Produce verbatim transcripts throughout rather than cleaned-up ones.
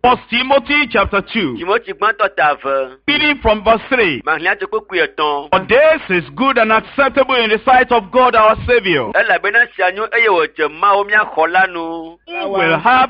First Timothy chapter two. Timothy gbọ́ntọ̀ tààfẹ́. Reading from verse three. Màhìlá ti kókò yẹ tán. For this is good and acceptable in the sight of God our Savior, Ẹ làbẹ́ náà ṣe àyún ẹyẹ wọ̀ jẹ̀ máa omi àkọ́ lánu. who will have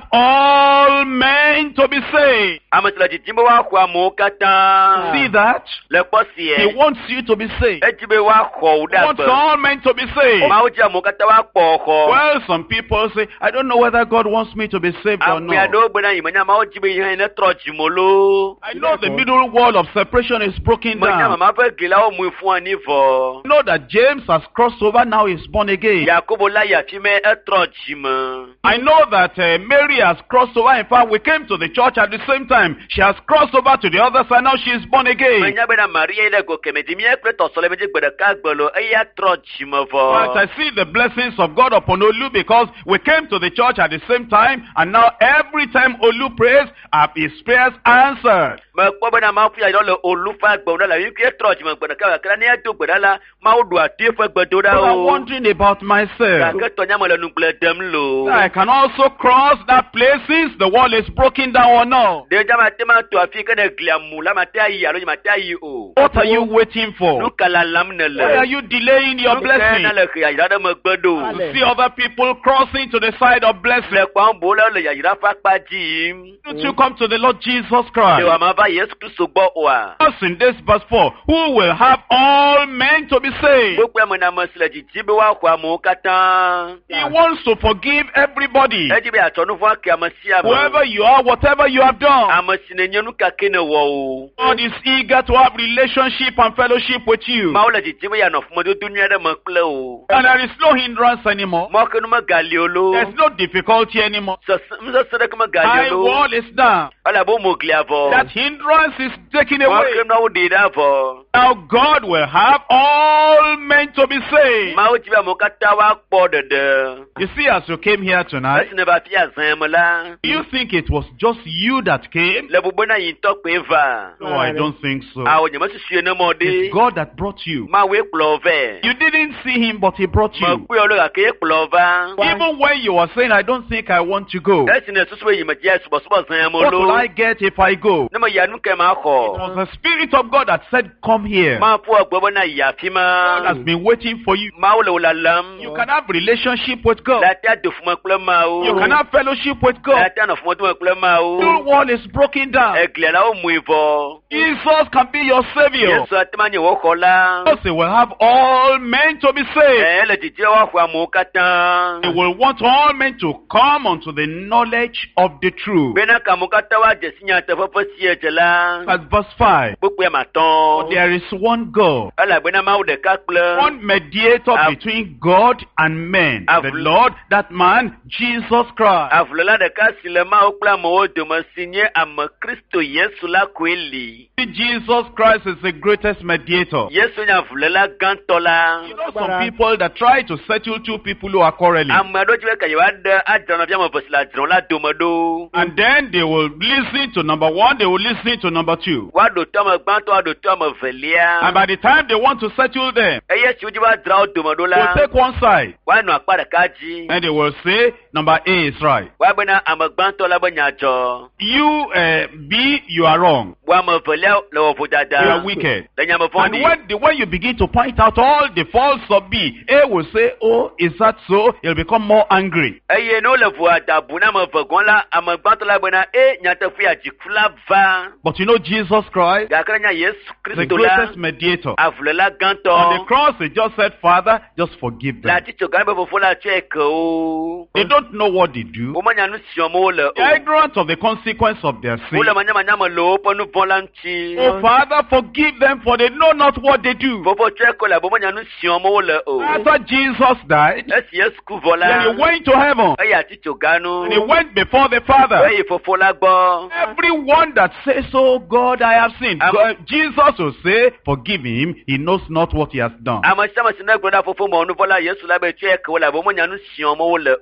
all men to be saved. Àmọ̀tìlẹ̀ jìjì bẹ́ wá kọ́ àmọ́ kátá. See that? Lẹ́pọ̀ sí He ẹ. wants you to be saved. Ẹ jí bẹ́ wá kọ̀ ọ́ He wants dàgbẹ́. all men to be saved. Máa ó jẹ́ àmọ́ kátá wá pọ̀ ọkọ̀. Well, some people say, I don't know whether God wants me to be saved or Àpè not. àdó gbẹ́dá yìí mọ̀nyá máa ó jí bẹ́ yẹn ní trọ̀ jìmọ̀ ló. I know the middle wall of separation is broken Mọ̀nyá down. màmá fẹ́ gèlà ó mú fún ọ nífọ̀. I know that James has crossed over, now he's born again. Yakubu láyà fi mẹ́ ẹ trọ̀ jìmọ̀. I know that uh, Mary has crossed over. In fact, we came to the church at the same time. She has crossed over to the other side. Now she is born again. Mọ̀nyá bẹ́ẹ̀ na Maria ilẹ̀ gòkè mẹ́tì mi ẹ pẹ́ tọ̀sọ̀lẹ̀ méjì gbẹ̀dẹ̀ ká gbẹ̀lọ̀ ẹ yá trọ̀ jìmọ̀ fọ̀. But I see the blessings of God upon Olu because we came to the church at the same time, and now every time Olu prays, uh, his prayers answered. Mẹ kpọ́ bẹ́ẹ̀ na máa fi àyọ̀ lọ olúfa gbẹ̀wò la yìí kí ẹ trọ̀ jìmọ̀ gbẹ̀dẹ̀ ká kíra ní ẹ tó gbẹ̀dẹ̀ la máa ó do àti fẹ́ gbẹ̀dọ̀ dá But I'm o. wondering about myself. Kàkẹ́ tọ́nyá mọ̀ lẹ́nu gblẹ̀ dẹ́m lò. I can also cross that place since the wall is broken down or not. Déjà ma tẹ́ ma tó àfi kẹ́nẹ̀ glia mú la ma tẹ́ àyè àlọ́ yìí ma tẹ́ àyè o. What are you waiting for? Lukala lam ne Why are lẹ. you delaying your blessing? Lukẹ́ nalẹ̀ kì yàyìrá dẹ́ mọ gbẹ́dọ̀. To see other people crossing to the side of blessing. Lẹ kpọ́n bò lẹ́ lẹ yàyìrá fapá jì. Don't you come to the Lord Jesus Ṣé Christ? wàá ma bá Yéṣu Kristo gbọ́ wa? Us in this verse four, who will have all men to be saved. Gbogbo ẹ̀mọ̀ náà mọ̀ sílẹ̀ jìjì bí wàá kọ́ àmọ́ kátán. He wants to forgive everybody. Ẹ jí bí àtọ̀nù fún akẹ́ àmọ́ sí àmọ́. Whoever you are, whatever you have done. Àmọ́ sí ni ẹ̀yẹ́nu kàkẹ́ ni wọ̀ o. God is eager to have relationship and fellowship with you. Máa wọlé jìjì bí yànnà fún ọdún dúnú ẹ̀rẹ́ mọ̀ pílẹ̀ o. And there is no hindrance anymore. Mọ́kànnú mọ̀ gàlí olo. There's no difficulty anymore. Sọ̀sọ̀dẹ̀ kí mọ̀ gàlí High olo. wall is down. Ọ̀làbó mọ̀ gílẹ̀ àbọ̀. That hindrance is taken away. Mọ́kànnú náà ó dé dáàbọ̀. Now God will have all men to be saved. Máa ó jí bí àmọ́ kátá wá pọ̀ dẹ̀dẹ̀. You see, as you came here tonight, Ẹ̀sìn ní bá fi àzán ẹ̀mọ́ la. do you think it was just you that came? Lẹ́bùbọ́ náà yìí ń tọ́ pé va. No, I don't think so. Àwọn èèyàn sì ṣe ẹnẹ́ mọ́dé. It's God that brought you. Máa wé kpọ̀lọ̀ fẹ́. You didn't see him, but he brought Mọ̀ you. pé ọlọ́gà kéé kpọ̀lọ̀ va. Even when you were saying, I don't think I want to go. Ẹ̀sìn ní ẹ̀sùsù èyí mọ̀ jẹ́ ṣùbọ̀ṣùbọ̀ zan ẹ̀mọ́ What will ló. I get if I go? Ní mo yànú kẹ́ máa It kọ̀. was the Spirit of God that said, come here. Máa fún ọgbọ́n náà yà fi God has máa. been waiting for you. Máa wọlé wọlé lam. You can have relationship with God. Láti àdó fún ọ pẹ́lẹ́ máa o. You can have fellowship with God. Láti àná fún ọdún pẹ́lẹ́ máa o. The wall is broken down. Ẹ̀gìlẹ̀ la ó mú ìbọ̀. Jesus can be your Savior. Yéṣu àti máa ń yẹ̀wò kọ́ la. Because he will have all men to be saved. Ẹ̀ lè jìjì wá fún àmọ́ kátán. He will want all men to come unto the knowledge of the truth. Bẹ́ẹ̀ni kàmú kátá wá jẹ̀ sí yàn tẹ fọ́fọ́ sí ẹ̀jẹ̀ la. That's verse five. Gbogbo ẹ̀ mà tán. There is one God, Ẹlẹ́gbẹ́ náà máa wò dẹ̀ ká pẹ́lẹ́. one mediator Av- between God and men. Av- The Lord, that man, Jesus Christ. Àfùlọ́lá dẹ̀ ká sílẹ̀ máa ó pẹ́lẹ́ àmọ́ ó dòmọ̀ sí ní àmọ́ Kristo Yéṣu lákòó èlì. Jesus Christ is the greatest mediator. Yéṣu ní àfùlọ́lá gán tọ́la. You know some people that try to settle two people who are quarreling. Àmọ́ ẹ̀dọ́ tí wọ́n kẹ̀yẹ̀ wá dẹ àjọ̀nà bí àmọ́ fòsìlà àjọ̀nà lá dòmọ̀dó. And then they will listen to number one, they will listen to number two. Wá dòtó àmọ́ gbáǹtọ́ wá dòtó àmọ́ fẹ̀líà. And by the time they want to settle them, Ẹyẹ tí ó jí wá dra ó dòmọ̀dó they will la. take one side Wá nù àpárẹ̀ ká jí. and they will say, number A is right. Wá gbé náà àmọ́ gbáǹtọ́ lábẹ́ nyàjọ. You, uh, B, you are wrong. Wá àmọ́ fẹ̀líà lọ́wọ́ fún dada. You are wicked. Lẹ́yìn àmọ́ And fọ́ndì. when, the, when you begin to point out all the faults of B, A will say, oh, is that so? He'll become more angry. Ẹyẹ ní ó lè fò àdàbò náà àmọ́ fẹ̀gọ́n la àmọ́ gbáǹtọ́ lábẹ́ náà ẹ nyàtọ̀ fi àjìkúlá va. But you know Jesus Christ, Gàkẹ́rẹ́ nyà Yéṣu the Kristo la. greatest mediator. Àfùlọ́lá gán On the tọ́. cross, he just said, Father, just forgive them. Láti tò gán bẹ́ fòfó la tí ẹ̀ kẹ́ o. They don't know what they do. Ó mọ̀ nyànú sí ọmọ ó lẹ̀ They are o. ignorant of the consequence of their sin. Ó lẹ̀ mọ̀ nyàmọ̀ lò ó pọ́nú bọ́n la ń ti. Oh, Father, forgive them, for they know not what they do. Fòfó tí ẹ̀ kọ́ la bọ́ mọ̀ nyànú sí ọmọ ó lẹ̀ o. After Jesus died, Ẹ̀sì Yéṣu kú bọ̀ la. then he went to heaven, Ẹ̀yà àti tò gánú. and he went before the Father. Ẹ̀yẹ fòfó la gbọ́. Everyone that says, oh God, I have sinned, Am- God, Jesus will say, forgive him, he knows not what he has done. Àmọ́ sábà sí náà gbọ́dọ̀ fòfó mọ̀ ọ́nú bọ́lá Yéṣu lábẹ́ tí ẹ̀ kọ́ la bọ́ mọ̀ nyànú sí ọmọ ó lẹ̀ o.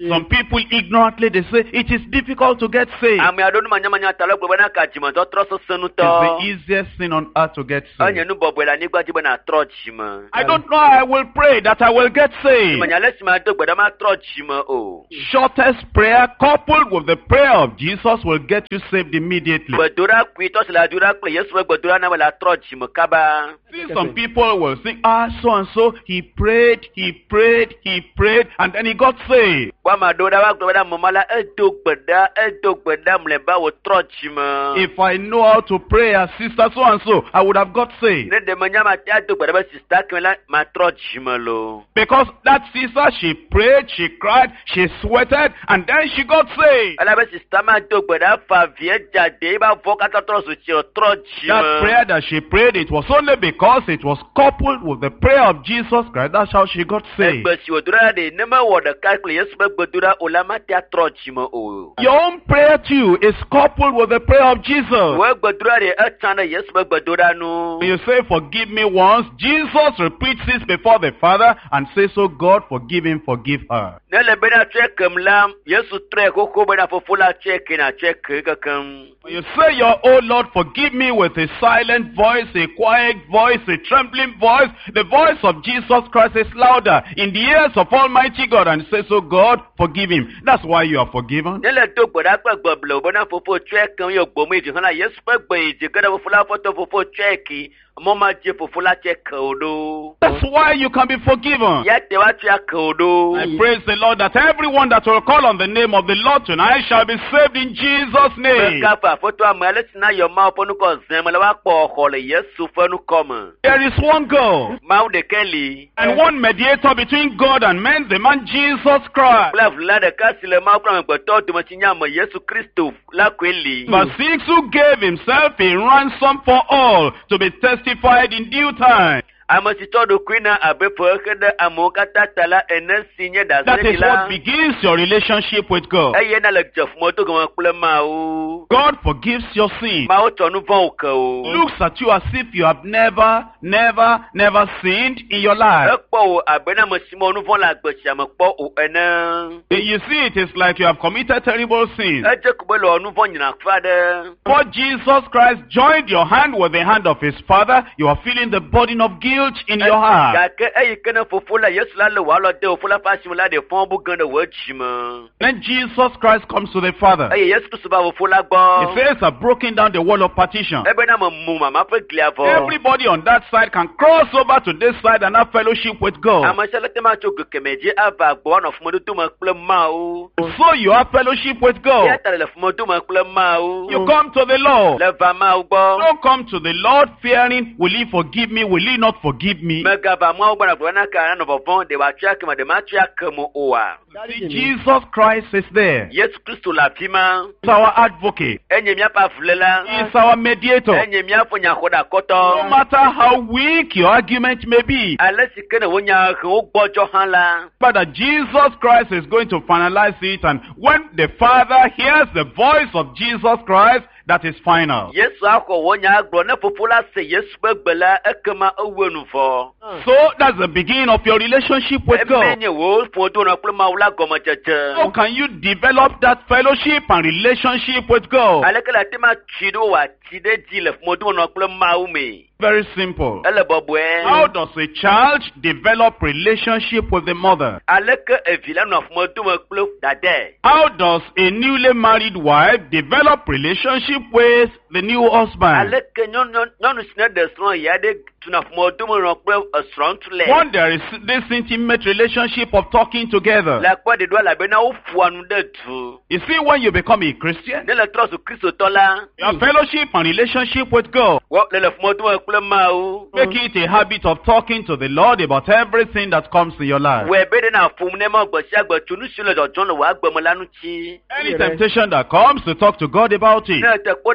Some people ignorantly, they say, it is difficult to get saved. Ame aɖewo nu manyamanya ta le gbe bena ka dzimedɔ trɔ sesẽ It's the nutɔ. easiest thing on earth to get saved. Enye nu bɔbɔe le anyigba dzi bena trɔ dzime. I don't know how I will pray that I will get saved. Menya le si ma do gbe ɖa ma trɔ dzime o. Shortest prayer coupled with the prayer of Jesus will get you saved immediately. Gbedoɖa kui tɔ si le adoɖa kple Yesu ƒe gbedoɖa na be la trɔ dzime kaba. See, some people will think, ah, so and so, he prayed, he prayed, he prayed, and then he got saved. Wa ma do ɖa wa gblɔ bena mama la edo gbe ɖa edo gbe ɖa mlɔeba wòtrɔ dzime. If I know how to pray as sister so and so, I would have got saved. Ne ɖe menya ma te ado gbe ɖa be sista keme la ma trɔ dzime lo. Because that sister, she prayed, she cried, she sweated, and then she got saved. Ela be sista ma do gbe ɖa fa vie dzade eba vɔ katã trɔ su tsi trɔ That dzime. prayer that she prayed, it was only because it was coupled with the prayer of Jesus Christ. That's how she got saved. Egbe si wòdo ɖa ɖe ne mewɔ ɖeka kple Yesu ƒe gbedoɖa o la ma te trɔ dzime o. Your own prayer too is coupled with the prayer of Jesus. Wo gbedoɖa ɖe etã ɖe Yesu ƒe gbedoɖa nu. When you say, forgive me once, Jesus repeats this before the Father and says, oh God, forgive him, forgive her. Ne le bena tsɔe kem la, Yesu trɔe koko bena fofo la tsɔe ke na tsɔe ke kekem. When you say, your oh Lord, forgive me with a silent voice, a quiet voice, a trembling voice, the voice of Jesus Christ is louder in the ears of Almighty God and says, oh God, forgive him. That's why you are forgiven. Ne le do gbe ɖa kple gbebble o bena fofo tsɔe kem ye gbɔme yi dzi hã la Yesu ƒe gbe yi dzi ke ɖe fofo la fɔtɔ fofo tsɔe ke mɔ ma dzi fofo la tsɔe ke o ɖo. That's why you can be forgiven. Ya te wa tsɔe ke o I ɖo. praise the Lord that everyone that will call on the name of the Lord tonight shall be saved in Jesus' name. Meka fa foto ame ale si na yɔ Mawu ƒe nukɔ zem le wa kpɔ xɔ le Yesu ƒe nukɔ me. There is one God Mawu ɖeke li. and one mediator between God and men, the man Jesus Christ. Kple avula ɖeka si le Mawu kple amegbetɔ dome si nye ame Yesu Kristo la koe li. Verse six, who gave himself a ransom for all to be testified in due time. Ame si tɔ ɖokui na abe ƒe ɖe amewo katã ta la ene si nye That ɖazẽɖi is la. what begins your relationship with God. Eye na le dzefumɔ to gɔme kple Mawu. God forgives your sin. Mawu tsɔ nu vɔ̃ wò ke o. Looks at you as if you have never, never, never sinned in your life. Ekpɔ wò abe na ame si mɔ nu vɔ̃ le agbe sia me kpɔ o ene. You see, it is like you have committed terrible sins. Edze ko be le wɔ nu vɔ̃ nyina kura ɖe. But Jesus Christ joined your hand with the hand of his Father. You are feeling the burden of guilt in your heart. Gake eyi ke ne fofo la Yesu la le wò alɔ de fofo la ƒe asi me la ɖe fɔ̃ bu gã ɖe wò dzime. Then Jesus Christ comes to the Father. Eye Yesu Kristo va fofo la He gbɔ. says, I've broken down the wall of partition. Ebe na me mu mama ƒe glia vɔ. Everybody on that side can cross over to this side and have fellowship with God. Ame sia le te ma tso kekeme dzi ava gbɔ anɔ fumedodo me kple Mawu. So you have fellowship with Ya God. ta le fumedodo me kple Mawu. You come to the Lord. Le va Mawu gbɔ. Don't come to the Lord fearing, will he forgive me, will he not forgive me? Megava Mawu gbɔ na gblɔ na ka na vɔvɔ̃ ɖe wòatsɔe akeme ɖe matsɔe akeme oa. See, Jesus Christ is there. Yesu Kristo le afi ma. He's our advocate. Enye míaƒe avuléla. He's our mediator. Enye míaƒe No nyaxɔɖakɔtɔ. matter how weak your argument may be, Ale si ke ne wo nya he wo gbɔdzɔ hã la. but that Jesus Christ is going to finalize it, and when the Father hears the voice of Jesus Christ, that is final. Yesu axɔ wo nya gblɔ ne fofo la se Yesu ƒe gbe la ekema ewoe nu vɔ. So that's the beginning of your relationship with Eme God. nye wo ƒodo nɔ kple Mawu la How gɔmedzedze. can you develop that fellowship and relationship with God? Aleke le ate ma tsi ɖo wòati ɖe dzi le ƒodo nɔ kple Mawu me. Very simple. Ele bɔbɔe. How does a child develop relationship with the mother? Aleke evi la nɔ ƒodo me kple dade. How does a newly married wife develop relationship with the new husband? Aleke nyɔnu nyɔnu si ne ɖe srɔ̃ ya ɖe tuna ƒodo me nɔ kple esrɔ̃ ŋutsu le. When there is this intimate relationship of talking together. Le akpɔ ɖeɖo elabena woƒoa nu ɖe du. You see, when you become a Christian, Ne le trɔ su Kristotɔ la. you have fellowship and relationship with God. Wɔ le le ƒodo me kple Mawu. Make it a habit of talking to the Lord about everything that comes in your life. Wɔ ebe ɖe na ƒom ne ma gbe sia gbe tso nu si le dzɔdzɔm le wò agbe me la ŋuti. Any temptation that comes, to talk to God about it. Ne te kpɔ ɖe va wò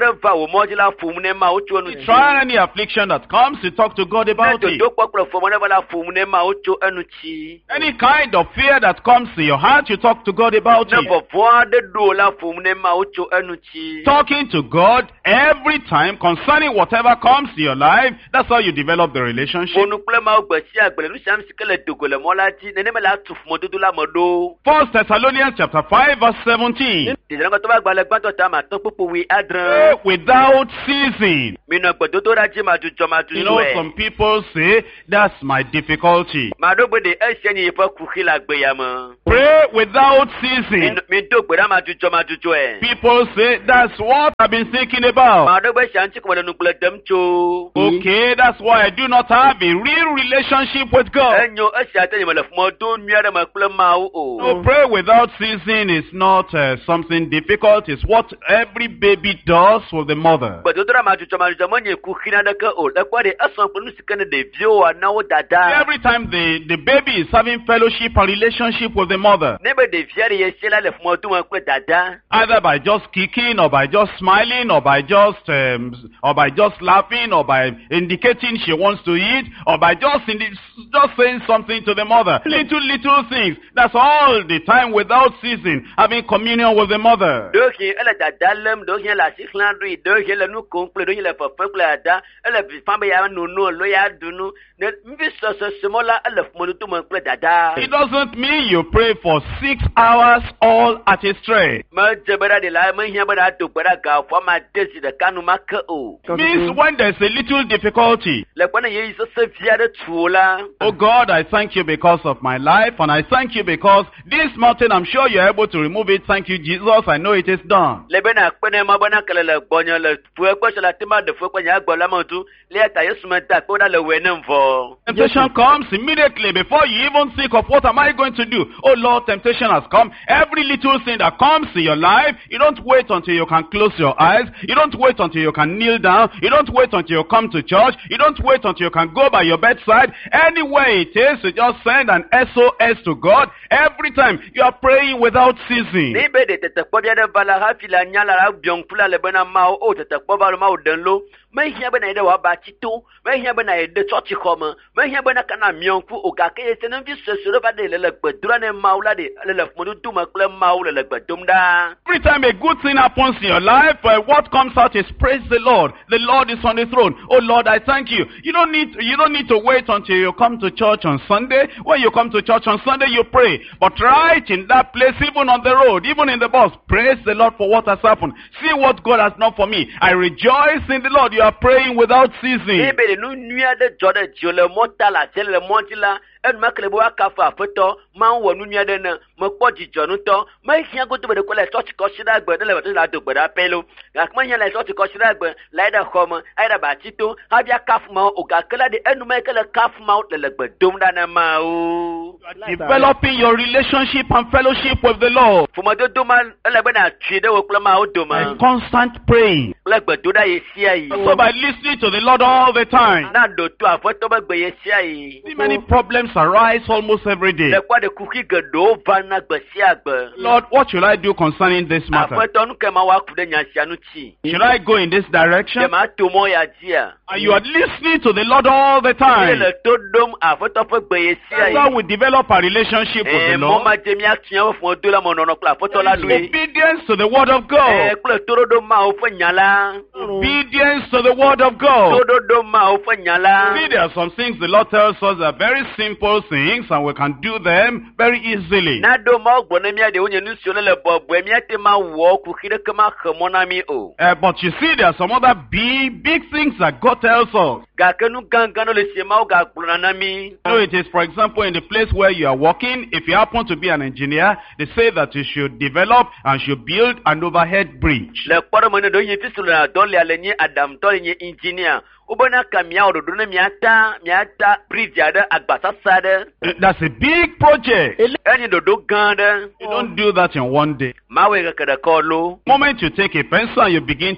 o moji la fumu ne ma o cho enu chi. Try any affliction that comes, you talk to God about Ne it. do pokro fumu ne la fumu ne ma o cho enu chi. Any kind of fear that comes to your heart, you talk to God about Ne it. bo voa de do la fumu ne ma o cho enu chi. Talking to God every time concerning whatever comes to your life, that's how you develop the relationship. Onu kple ma o gbe si agbele nu sham sikele dogo le mo la ji ne ne me la tu fumu dudu la mo do. First Thessalonians chapter five verse seventeen. Dizana ko to ba gbale gbanto ta ma ton popo wi Pray adran. without ceasing. Mi no gbe dodo ra ji ma ju jo ma ju You know, e. some people say, that's my difficulty. Ma do gbe de e se ni fa ku khila gbe ya mo. Pray without ceasing. Mi do gbe ra ma ju jo ma ju jo e. People say, that's what I've been thinking about. Ma do gbe shan ti ko le nu gbe dem cho. Okay, that's why I do not have a real relationship with God. Enyo e se ateni mo le fmo do nuare ma kple ma o No, o. pray without ceasing is not uh, something difficult. It's what every baby does with the mother. Gbe dodo ra ma ju jo ma ju jo mo nye ku khina de ke o. Le kwa de asan pe nu sikene de vi o na o dada. Every time the, the baby is having fellowship and relationship with the mother, Ne be de viare ye se la le fmo do ma kple dada. either by just kicking or by just smiling or by just um, or by just laughing or by indicating she wants to eat or by just indi- just saying something to the mother. Little little things. That's all the time without ceasing, having communion with the mother. Do ki ele dada lem do ki la si khlan do do ki le nu ko kple do ki le fa fa kple dada. Ele bi fa be ya no no lo ya dunu. Ne mbi so so simola ele fmo do ma kple dada. It doesn't mean you pray for six hours all at a stretch. Ma jebera de la ma hia bera do gbera ga fo ma desi de kanu ma ke o. Means when there's a little difficulty, Le kwa na ye so se viare tuola. oh God, I thank you because of my life, and I thank you because this mountain, I'm sure you're able to remove it. Thank you, Jesus. I know it is done. Le bena kpene ma bana kele le gbonyo le fue kwa la tema de fue kwa nya gbo la montu le ta yesu menta ko da le wenem vo. Temptation comes immediately before you even think of what am I going to do. Oh Lord, temptation has come. Every little thing that comes to your life, you don't wait until you can close your eyes. You don't wait until you can kneel down. You don't wait until you come to church. You don't wait until you can go by your bedside. Anywhere it is, you just send an S O S to God. Every time you are praying without ceasing. Ni be de tete kpo bia de bala ha fila nya la bion kula le bena ma o tete kpo ba ma o den lo. Me hia bena ide wa ba tito. Me hia bena ide church koma. Me hia bena kana mionku o ga ke se nem vi se se ba de le le gbedura ne ma o la de le le fmo du ma kle ma o le le gbedum da. Every time a good thing happens in your life, uh, what comes out is praise the Lord. The Lord is on the throne. Oh Lord, I thank you. You don't need you don't need to wait until you come to church on Sunday. When you come to church on Sunday, you pray. But right in that place, even on the road, even in the bus, praise the Lord for what has happened. See what God has done for me. I rejoice in the Lord. You are praying without ceasing. Ni be de nu nua de jode jo le monta la se le monti la. En ma kle bo aka fa feto ma wo nu nua de na mo kpo jijo nu to ma hia go to be de ko le church ko shira gbe de le to la do gbe da pelo ga ma hia le church ko shira gbe la da khoma ai da ba tito ha bia kaf ma o ga kala de enu ma kala kaf ma le le gbe dum da na ma o Developing your relationship and fellowship with the Lord. fuma do do ma le gbe na twi de wo kla ma o do ma By constant praying. le gbe do da ye sia yi So by listening to the Lord all the time. na do to afoto ba gbe ye sia yi See, many problems arise almost every day. le kwa de kuki gedo va na gbe sia gbe Lord, what should I do concerning this matter? afoto nu ke ma wa ku de nya sia nu chi Should I go in this direction? de ma to mo ya dia And you are listening to the Lord all the ile time. le to dom afoto fo gbe ye sia That's yi how we develop a relationship with eh the mo Lord. ma je mi atia fo do la mo no no kla afoto la lu yi Obedience to the word of eh God. kle to do ma o fo nyala Obedience to the word of to God. do do ma o fo nyala See, there are some things the Lord tells us are very simple things and we can do them very easily. na do ma ogbo na mi ade onye nu si le bo bo mi ate ma wo ku kire ke ma khamo na mi o Uh, but you see, there are some other big, big things that God tells us. ga ke nu gangan le si ma o ga gbona na mi So it is, for example, in the place where you are working, if you happen to be an engineer, they say that you should develop and should build an overhead bridge. le kpɔɖo me ne do yin fisu le dɔ lia le nye adamtɔ le nye engineer wobena ka mia ɖoɖo ne miata miata bridge aɖe agbasasa aɖe Uh, That's a big project. enye ɖoɖo gã aɖe You don't do that in one day. mawoe keke ɖeke lo The moment you take a pencil and you begin to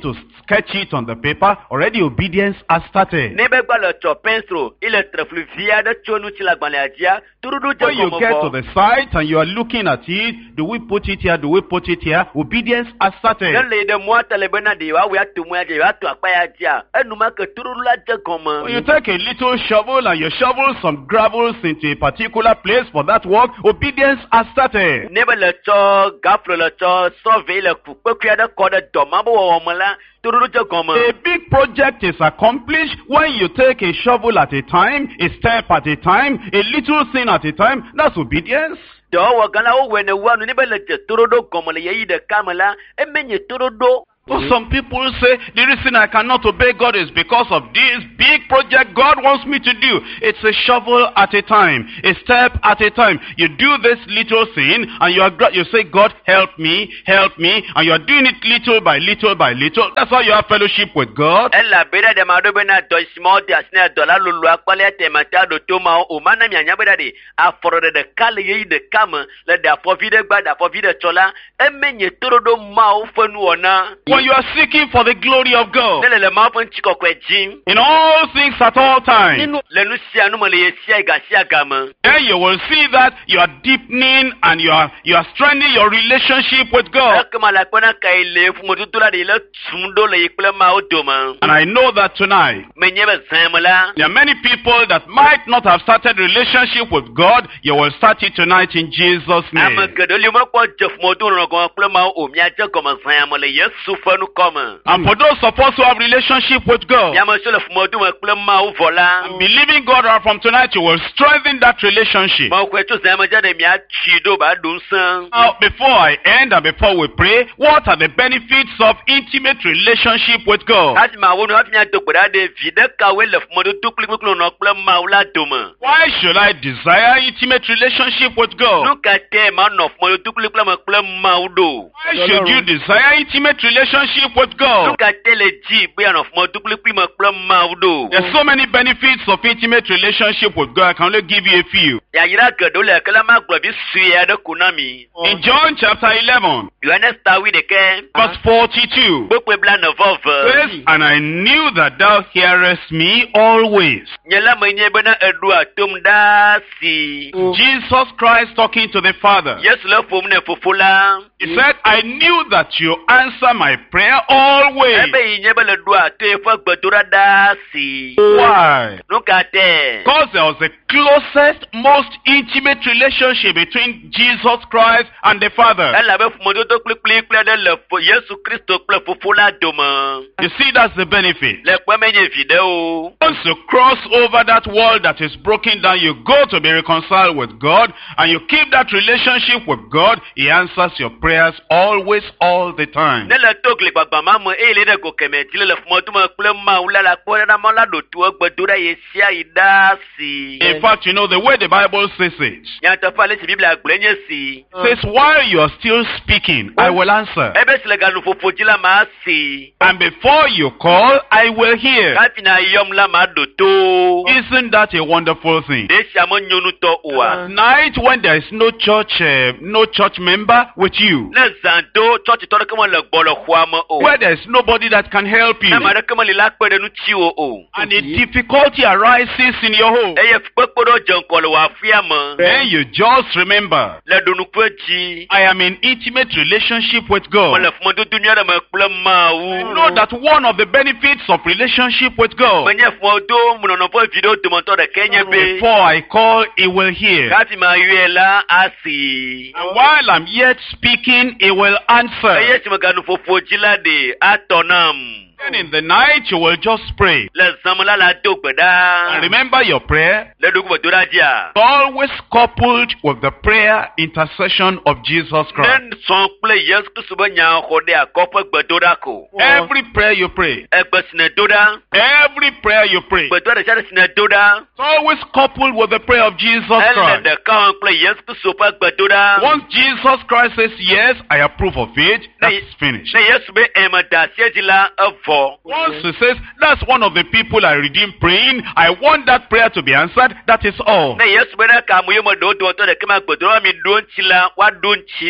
sketch it on the paper, already obedience has started. Ne be gba le tsɔ pensro, ile treflu vi aɖe tso nu tsi le agbalẽa dzia, tuɖuɖu dze When you gɔme get to vɔ. the site and you are looking at it, do we put it here, do we put it here? Obedience has started. Ne le ɖe mɔa te le bena ɖe yewoawoe atu mɔa dzi, yewoatu akpa ya dzia, enumake tuɖuɖu la dze When you gɔme. take a little shovel and you shovel some gravels into a particular place for that work, obedience has started. Ne be le tsɔ gaflo le tsɔ sɔve le ku kpekui aɖe kɔ ɖe dɔma be wɔwɔ me la, tuɖuɖu dze A gɔme. big project is accomplished when you take a shovel at a time, a step at a time, a little thing at a time. That's obedience. Dɔwɔwɔ gã la wowɔe ne wua nu ne be le dze toɖoɖo gɔme le yeyi ɖeka me la, emenye toɖoɖo. So some people say the reason I cannot obey God is because of this big project God wants me to do. It's a shovel at a time, a step at a time. You do this little thing and you are you say, God, help me, help me, and you are doing it little by little by little. That's how you have fellowship with God. Ela bena de ma do bena do isimo de asne do la lulu akpale te mata do to ma o mana mi anya bena de aforo de de kale yi de kama le de afo vide gba de afo vide chola emenye torodo ma o fenu ona. When you are seeking for the glory of God, Ne le le ma pon chiko kwe jim. in all things at all times, Ninu le nu sia nu mo le sia ga sia gama. then you will see that you are deepening and you are you are strengthening your relationship with God. Kama la kona kai le fu mo tutula de le tsundo le ikple ma o do ma. And I know that tonight, Menye be zamala. there are many people that might not have started relationship with God. You will start it tonight in Jesus' Ama name. gedoli mo ko jef mo do ro go kple ma o mi aje ko ma zamala Yesu fenu koma. And for those supposed to have relationship with God, Ya mo so le fu mo do mo kple ma o vola. believing God right from tonight, you will strengthen that relationship. Ma ko etu zama jade mi achi do ba dun san. Now, before I end and before we pray, what are the benefits of intimate relationship with God? Ati ma wonu afi nya do gbada de vide ka we le fu mo do tukli kuklu no kple ma o la do ma. Why should I desire intimate relationship with God? Nu ka te ma no fu mo do tukli kple ma kple ma o do. Why should you desire intimate relationship with Nu God? ka te le ji be no fu mo do tukli kple ma kple ma o do. There's so many benefits of intimate relationship with God. I can only give you a few. Ya yira gedo le kala ma glo bi suya de kunami. In John chapter eleven, Yohanes tawi de ke. verse forty-two, Gbogbo bla no says, vove. and I knew that thou hearest me always. Nyela me nye bena edu atom da si. Jesus Christ talking to the Father. Yes le fom ne fofula. He said, I knew that you answer my prayer always. Ebe nye bele du ate fo gbedora da si. Why? Nu ka te. Because there was the closest, most intimate relationship between Jesus Christ and the Father. Ela be fo do to kpli kpli kpli de le fo Yesu Kristo kple fofula doma. You see, that's the benefit. Le kwa menye vide o. Once you cross over that wall that is broken down, you go to be reconciled with God, and you keep that relationship with God, He answers your prayers always, all the time. Ne le tokli gbagba ma mo e le de go keme ti le fo mo to mo kple ma ula la ko na mo la do tu gbedora ye sia ida si. In fact, you know, the way the Bible says it, Nya to fa le si Biblia gbenye si. says, while you are still speaking, I will answer. Ebe si le ga nu fofo ji la ma si. And before you call, I will hear. Kafi na yom la ma do to. Isn't that a wonderful thing? De si amo nyonu to uwa. Night when there is no church, uh, no church member with you, Le zando church to ko mo le gbolo khwa mo o. where there is nobody that can help you, Na ma de ko mo le la pe de nu chi o o. and a difficulty arises in your home, Eye pepo do jen ko le wa fia mo. then you just remember, Le do nu pe ji. I am in intimate relationship with Mo God. le fmo do dunya de me kple ma I u. know that one of the benefits of relationship with God, Menye fmo do mo no po video do mo to de kenye be. before I call, He will hear. Kafi ma yue la asi. And while I'm yet speaking, He will answer. Eye si me ga nu fofo ji la de atonam. Then in the night, you will just pray. Le zamla la do And gbeda. remember your prayer, Le do ko do ra dia. always coupled with the prayer intercession of Jesus Christ. Nen son ple Yesu Kristo be nya ho de akopo gbedora ko. Every prayer you pray, Egbe sine doda. every prayer you pray, Gbedora de sine doda. it's always coupled with the prayer of Jesus Elle Christ. de kan ple Yesu Kristo pa gbedora. Once Jesus Christ says, yes, I approve of it, that's finished. Ne Yesu be emada sieji la evo. Once he says, that's one of the people I redeemed praying, I want that prayer to be answered, that is all. Ne Yesu be na ka mu yemo do do to de kema gbedora mi do nchi la wa do nchi.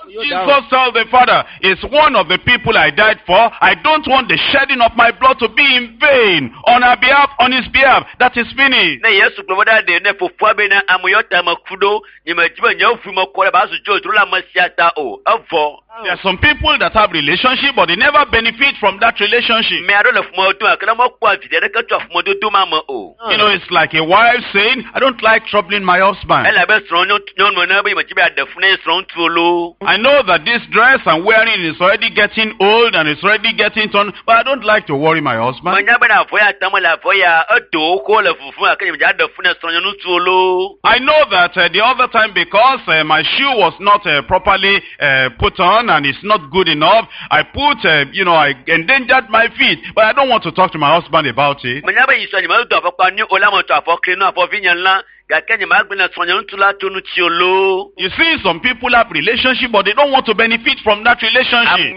Jesus tells the Father, it's one of the people I died for. I don't want the shedding of my blood to be in vain. On our behalf, on his behalf, that is finished. Na Yesu kuloboda de ne fofo be na amoyota makudo ni majiba nyafu makore ba su jo la masiata o avo. There are some people that have relationship, but they never benefit from that relationship. Me ado le fumo do akala mo kwa vide de ka fumo do do mama o. You know, it's like a wife saying, I don't like troubling my husband. Ela be sron nyon mo na be majiba adafune sron tuolo. I know that this dress I'm wearing is already getting old and it's already getting torn, but I don't like to worry my husband. Manya be na foya tamola foya ado ko le fufu akanya majiba adafune sron nyon tuolo. I know that uh, the other time, because uh, my shoe was not uh, properly uh, put on and it's not good enough, I put, uh, you know, I endangered my feet, but I don't want to talk to my husband about it. Manya be yiso ni ma do afọ ni olamo to afọ klinu afọ vinyanla. You see, some people have relationship, but they don't want to benefit from that relationship.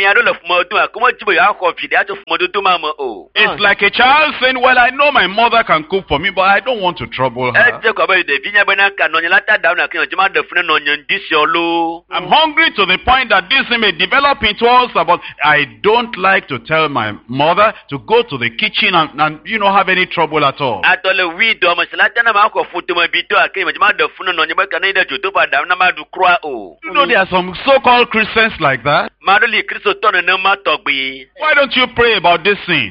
It's like a child saying, well, I know my mother can cook for me, but I don't want to trouble her. I'm hungry to the point that this may develop into us, but I don't like to tell my mother to go to the kitchen and, and you know, have any trouble at all. You know, there are some so-called Christians like that. Why don't you pray about this thing?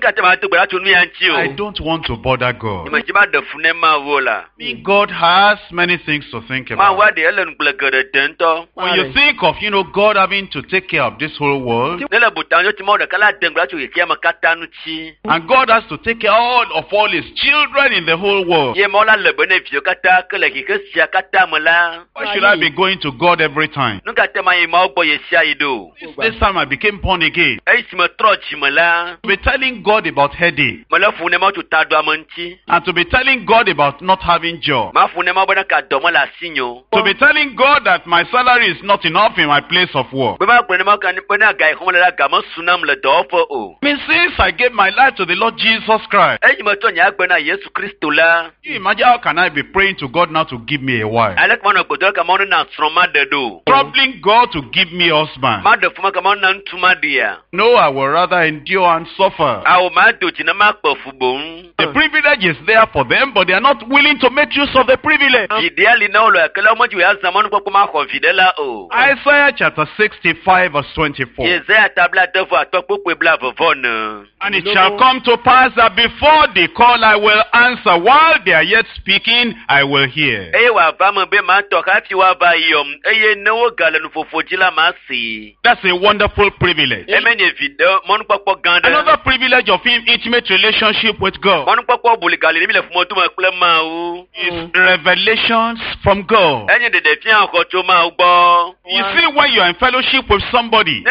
I don't want to bother God. I mean, God has many things to think about. When you think of, you know, God having to take care of this whole world, and God has to take care all of all his children in the whole world, why should I be going to God every time? This time I became born again. To be telling God about headache, and to be telling God about not having job, to be telling God that my salary is not enough in my place of work. I mean, since I gave my life to the Lord Jesus Christ, you imagine how can I be praying to God now to give me a wife? Troubling God to give me a husband. No, I will rather endure and suffer. The privilege is there for them, but they are not willing to make use of the privilege. Isaiah chapter sixty-five verse twenty-four. And it shall come to pass that before they call I will answer, while they are yet speaking I will hear. That's a wonderful privilege. Another privilege of him, intimate relationship with God, is revelations from God. You see, when you are in fellowship with somebody,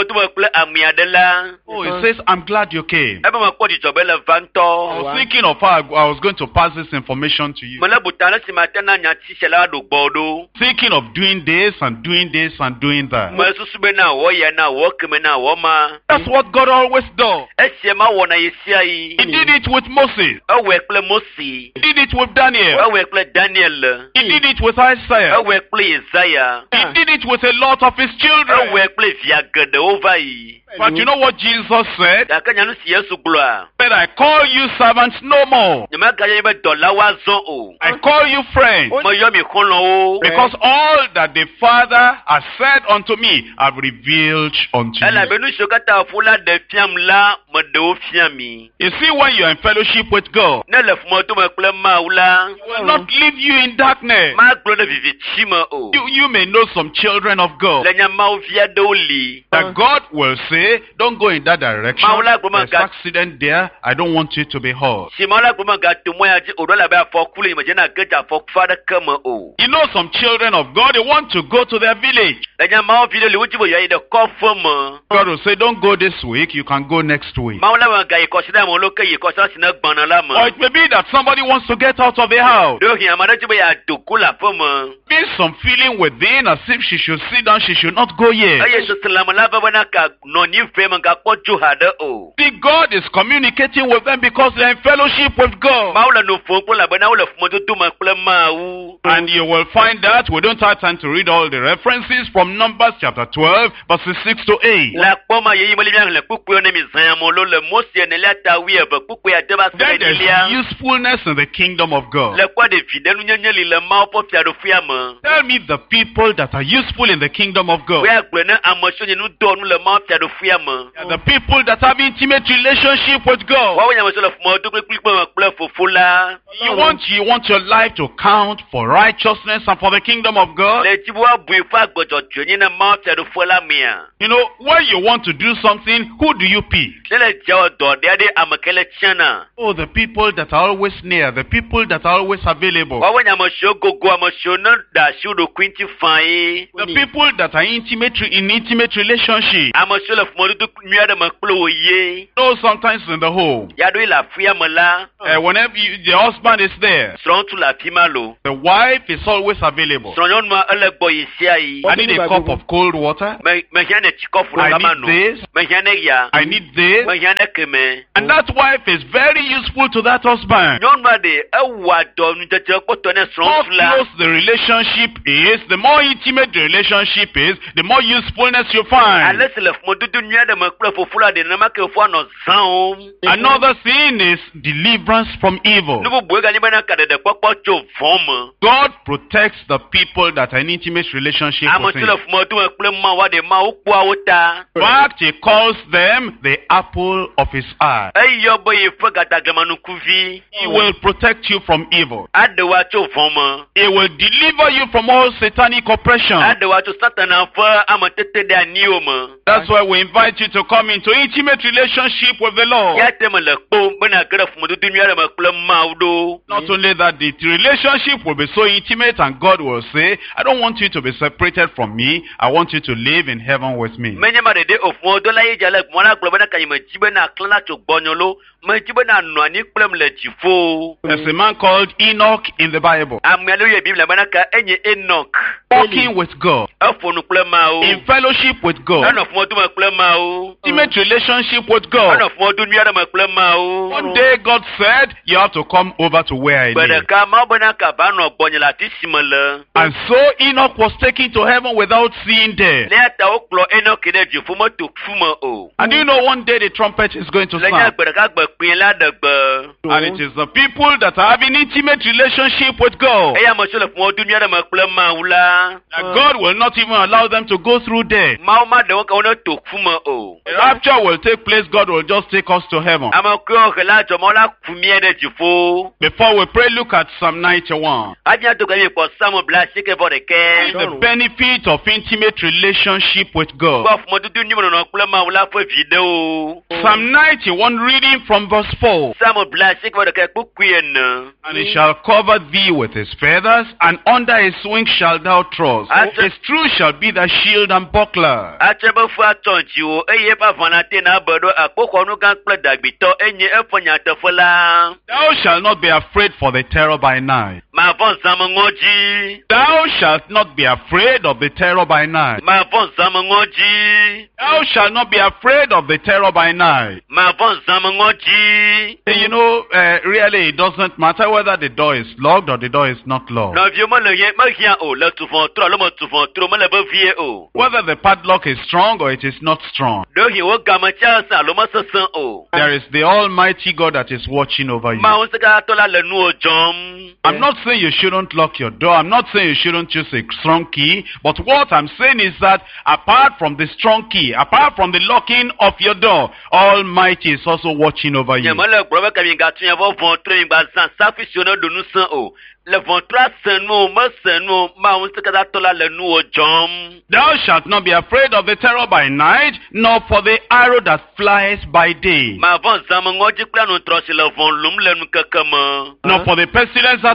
oh, it says, I'm glad you came. I was thinking of how I was going to pass this information to you. Thinking of doing this and doing this and doing that. That's what God always does. He did it with Moses. He did it with Daniel. He did it with Isaiah. He did it with a lot of his children. But you know what Jesus said? That I call you servants no more. I call you friends. Because all that the Father has said unto me, I've revealed unto you. You see, when you are in fellowship with God, He will not leave you in darkness. You, you may know some children of God that God will say, don't go in that direction. There's an accident there. I don't want you to be hurt. You know, some children of God, they want to go to their village. God will say, don't go this week. You can go next week. away. Mawu la ga yikɔsida mo lo ke yikɔsida si na gbɔna la me. Or it may be that somebody wants to get out of the house. Do hi amade tibe ya dogo la fe me. Be some feeling within as if she should sit down, she should not go yet. Eye so selama la ba na ka no ni fe me ga kɔ jo ha de o. See, God is communicating with them because they are in fellowship with God. Mawu la no fo kpɔ la be na wo le fumo tutu ma kple mawu. And you will find that we don't have time to read all the references from Numbers chapter twelve, verses six to eight. La kpɔma ye yimoli bia le kpukpu ne mi zan mo lo le Mose ne la ta wi e be kpukpu ya de ba se Then ne there's lia. usefulness in the kingdom of God. Le kwa de vi de nu nyenye li le mawu po fia do fia me. Tell me the people that are useful in the kingdom of God. We agbe ne amoso nye nu do nu le mawu fia do fia me. They are the people that have intimate relationship with God. Wa wo nya mo so le fumo do kpukpu me kple fofo la. You want you want your life to count for righteousness and for the kingdom of God. Le ti bo bui fa gbojo nye na mawu fia do fo la mia. You know, when you want to do something, who do you pick? Le le jawo do de de amakele chana. Oh, the people that are always near, the people that are always available. Wa wo nya mo so gogo mo so no da shu do kwinti fai. The people that are intimate in intimate relationship. Amo so le fumo do nua de ma kplo ye. You know, sometimes in the home, Ya do la fia me la. uh, whenever you, the husband is there, Sron tu la fi malo. the wife is always available. Sron yon ma ele gbo yi sia yi. I need a cup of cold water. Me me hiane chikofu I la need mano. this. Me hiane ya. I need this. Me hiane keme. And that wife is very useful to that husband. Yon ma de e wa do nu jeje ko to ne The sron more tu la. close the relationship is, the more intimate the relationship is, the more usefulness you find. Ale se le fumo dudu nua de ma kplo fofo la de na ma ke fo no zan. Another thing is deliverance from evil. Nu bu ga ni bana ka de de popo cho vom. God protects the people that are in intimate relationship Amo with se him. le fumo du e kplo ma wa de ma o po awota. In fact, he calls them the apple of his eye. E yo bo ye fo gata gama nu kuvi. He will protect you from evil. Ade wa cho vom. He will deliver you from all satanic oppression. Ade wa cho satana fo amatete de aniwo mo. That's why we invite you to come into intimate relationship with the Lord. Ya te me le kpo bena gre fumo dudu nua de ma kplo ma do. Not only that, the relationship will be so intimate and God will say, I don't want you to be separated from me. I want you to live in heaven with me. Menye ma de de ofo do la ye jale mo na glo bena ka yima jibe na klana cho gbonyolo. Me jibe na no ani kplem le jifo. There's a man called Enoch in the Bible, Amelo ye Bible bena ka enye Enoch. walking with God, Afo nu kplema o. in fellowship with Na God, no fo du ma kplema o. intimate relationship with Na God. no fo du nua de ma kplema o. One day God said, you have to come over to where I Bena live. ka ma bena ka ba no gbonyola ti simele. And so Enoch was taken to heaven without seeing death. Le ata o kplo Enoch de jifo mo to fumo o. And you know one day the trumpet is going to Le nya sound. gbe ka gbe pin la de gbe. And it is the people that are having intimate relationship with God. Eya mo so le fo du nua de ma kplema ula. That God will not even allow them to go through death. Ma o ma de won ka won to fumo o. The rapture will take place. God will just take us to heaven. Ama ko la jomo la kumie de jifo. Before we pray, look at Psalm ninety-one. Aja to kami po samo bla sike for the care. The benefit of intimate relationship with God. Bof mo dudu ni mo no plema wala fo video. Psalm ninety-one, reading from verse four. Samo bla sike for the care kukuyen. And he shall cover thee with his feathers, and under his wings shalt thou trust. His truth shall be thy shield and buckler. Achebe fu atonji o eye pa vanate na bodo akoko nu kan ple dagbito enye efonya tefola. Thou shalt not be afraid for the terror by night. Ma von zam ngoji. Thou shalt not be afraid of the terror by night. Ma von zam ngoji. Thou shalt not be afraid of the terror by night. Ma von zam ngoji. You know, uh, really, it doesn't matter whether the door is locked or the door is not locked. No vieux mo le ye ma hia o le tu fon tro le mo tu fon tro mo le be vie o. Whether the padlock is strong or it is not strong. Do hi wo gama cha sa lo mo sesan o. There is the Almighty God that is watching over you. Ma on se ka to la le nu o jom. I'm not saying you shouldn't lock your door. I'm not saying you shouldn't choose a strong key. But what I'm saying is that apart from the strong key, apart from the locking of your door, Almighty is also watching over you. Nye mo le gbo be ka mi ga tun ye vo von tro mi gba san safisionno do nu san o. Le von tro senu mo senu ma on se ka to la le nu o jom. Thou shalt not be afraid of the terror by night, nor for the arrow that flies by day, Ma von zam ngoji kla nu tro si le von lum le nu kakama. nor for the pestilence that walketh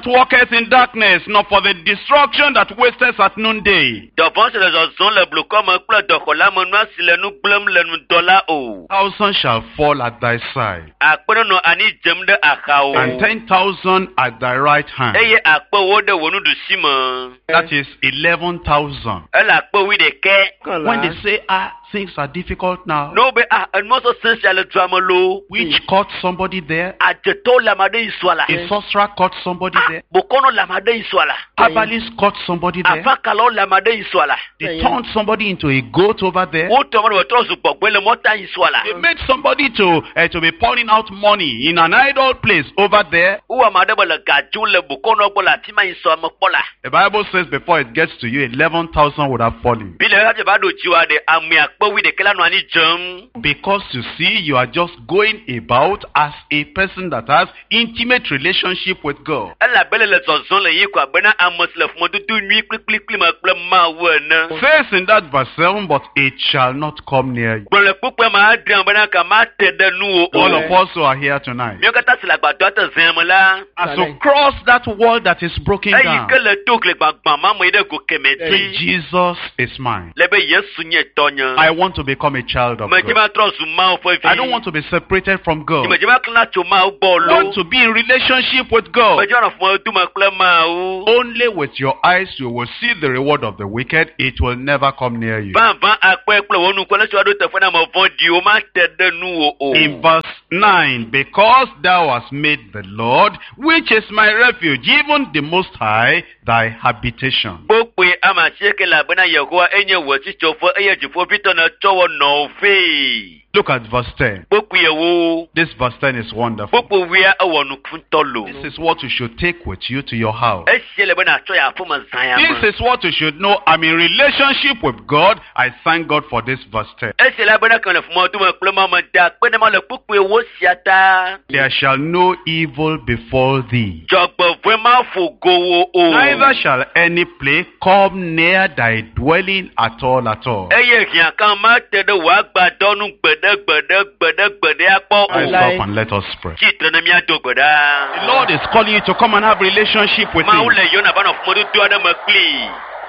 walketh in darkness, nor for the destruction that wasteth at noonday. Dɔvɔn si le zɔzɔm le blukɔ me kple dɔxɔlame nua si le nu gblẽm le ŋdɔ la o. Thousand shall fall at thy side, Akpenɔ anyi dzem ɖe axawo. and ten thousand at thy right hand. Eye akpewo ɖe wò nuɖusi me. That is eleven thousand. Ele akpe wi ɖeke. When they say, ah, things are difficult now, N'o be ah enumɔzɔ sesẽ le dua me lo. which caught somebody there? Adzetɔwo le ame aɖe yi sua la. A sorcerer caught somebody Ah, there? bokɔnɔ le ame aɖe yi sua la. Herbalist caught somebody there? Afakalawo le ame aɖe yi sua la. They turned somebody into a goat over there? Wotɔ ame ɖe wòtrɔ zu gbɔgbe le mɔta yi sua la. They made somebody to uh, to be pouring out money in an idle place over there. Wo ame aɖe be le gadzom le bokɔnɔ gbɔ le afi ma yi sua me kpɔ la. The Bible says before it gets to you, eleven thousand would have fallen. Bi le eƒe va ɖo dziwa ɖe ame akpe wi ɖeke la nɔ anyi dzem. Because you see, you are just going about as a person that has intimate relationship with God. Elabele le zɔzɔm le yi ko agbena ame si le fumɔdodo nyui kplikplikpli me kple Mawu ene. Says in that verse seven, but it shall not come near you. Gblɔ le kpukpe me adre bena ka mate ɖe nu wo All o. of us who are here tonight, Míawo katã si le agbadɔa te zẽ me la. as you cross that wall that is broken Eyi down, ke le to gli gbagbã ma me yi ɖe go kemɛ say, dzi. Jesus is mine. Le be Yesu nye tɔnye. I want to become a child of Medzi God. ma trɔ zu Mawu ƒe vi. I don't want to be separated from God. Medzi ma klã tso Mawu gbɔ I lo. want to be in relationship with God. Medzi ma nɔ fumɔdodo me kple Mawu. Only with your eyes you will see the reward of the wicked. It will never come near you. Vãvã akpɛ kple wo nu kɔ ne tso aɖo teƒe na ame vɔ̃ɖiwo ma te ɖe nu wo o. In verse nine, because thou hast made the Lord, which is my refuge, even the Most High, thy habitation. Kpokpoe ame asieke le abena Yehowa enye wò tsitsoƒe eye dziƒoʋĩtɔ ne tsɔ wɔ nɔƒee. Look at verse ten. Kpokpoe wo. This verse ten is wonderful. Kpokpoea ewɔ nukuntɔ lo. This is what you should take with you to your house. Esie le bena atsɔ yi aƒe me zã ya me. This is what you should know. I'm in relationship with God. I thank God for this verse ten. Esie le bena kan le fumɔdodo me kple Mawu me da akpe ne ma le kpokpoe wo sia ta. There shall no evil befall thee. Dzɔgbevɔ̃e ma ƒo go wo o. Neither shall any plague come near thy dwelling at all at all. Eye hiãkan ma te ɖe wò agbadɔ nu gbeɖe gbeɖe gbeɖe gbeɖe akpɔ Rise o. up and let us pray. Tsitre ne míado gbe The ɖa. Lord is calling you to come and have relationship with Mawu Him. le yɔna va nɔ fumɔdodo aɖe me kpli.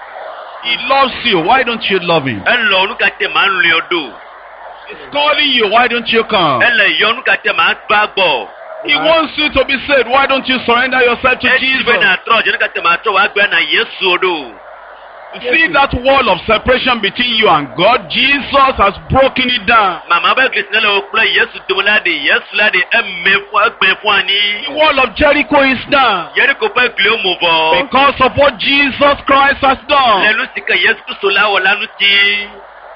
He loves you. Why don't you love Him? Elɔ nu katã ma lɔe ɖo. He's calling you. Why don't you come? Ele yɔ nu katã ma va gbɔ. He wants you to be saved. Why don't you surrender yourself to Esi Jesus? be na trɔ dze nu katã ma trɔ wò agbe na Yesu ɖo. You see that wall of separation between you and God? Jesus has broken it down. Mama be Kristi ne le wo kple Yesu dome la ɖe Yesu la ɖe eme fɔ egbe fɔ The anyi. wall of Jericho is down Yeriko ƒe gliwo mu vɔ. because of what Jesus Christ has Le done. nu si ke Yesu Kristo la wɔ la ŋuti.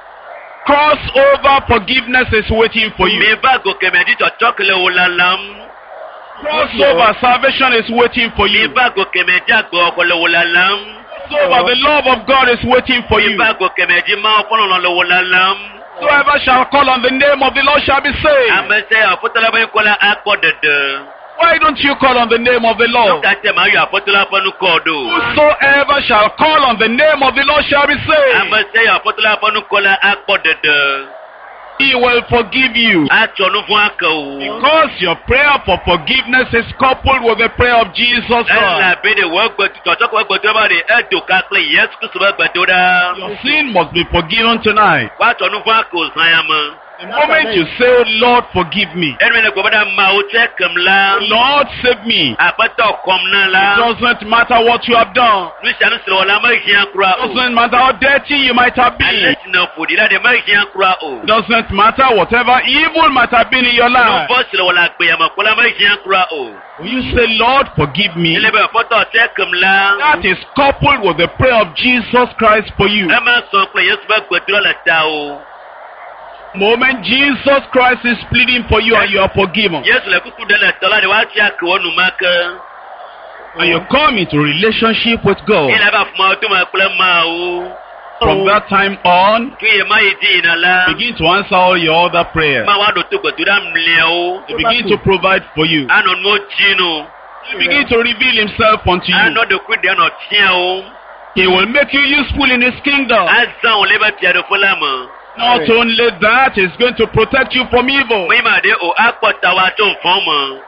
Crossover forgiveness is waiting for you. Mi va go kemɛ dzi tsɔtsɔ ke le wo lalam. Crossover salvation is waiting for Mi you. va go kemɛ dzi agbɔ ko le wo lalam. Crossover, the love of God is waiting for Mi you. va go kemɛ dzi Mawu ƒe lɔlɔ̃ le wo lalam. Whoever shall call on the name of the Lord shall be saved. Ame sia aƒetɔ la ƒe ŋkɔ la akpɔ ɖeɖe. Why don't you call on the name of the Nu Lord? katã ma yɔ aƒetɔ la ƒe nukɔ ɖo. Whosoever shall call on the name of the Lord shall be saved. Ame sia aƒetɔ la ƒe nukɔ la akpɔ ɖeɖe. He will forgive you. Atsɔ nu vɔ̃ ake wo. Because your prayer for forgiveness is coupled with the prayer of Jesus Christ. Elabe ɖe wò egbedu tsɔtsɔ ko egbedu ba ɖe edo ka kple Yesu Kristo ƒe gbedo ɖa. Your sin must be forgiven tonight. Woatsɔ nu vɔ̃ ake wo zã ya me. The moment you say, oh Lord, forgive me. Enumɛ le gbe be ɖa Mawu tsɛ kem la. Lord, save me. Aƒetɔ kɔm na It la. doesn't matter what you have done. Nu sia nu si le wɔ la mehiã kura It o. doesn't matter how dirty you might have Ale been. si ne ƒoɖi la ɖe mehiã kura o. It doesn't matter whatever evil might have been in your Nu life. vɔ̃ si le wɔ le agbea me ko la mehiã kura o. When you say, Lord, forgive me, Ele be aƒetɔ tsɛ kem la. that is coupled with the prayer of Jesus Christ for you. Ema sɔ kple Yesu ƒe gbedo le ta o. Moment Jesus Christ is pleading for you and you are forgiven. Yesu le kuku ɖe le tɔ la ɖe woatsi ake wo numake. And you come into relationship with God. Ele va fumɔ to me kple Mawu. From that time on, Tu ye ma yi di yina la. begin to answer all your other prayers. Ma wa ɖo to gbedo ɖa mliawo. He begin to provide for you. Anɔ nuwo dzi no. He begin to reveal himself unto you. Anɔ ɖekui ɖe anɔ tia wo. He will make you useful in his kingdom. Azã wo le be fiaɖoƒe la me. Not only that, he's going to protect you from evil. Mo yi ma ɖe o akpɔ ta wa tso vɔ̃ me.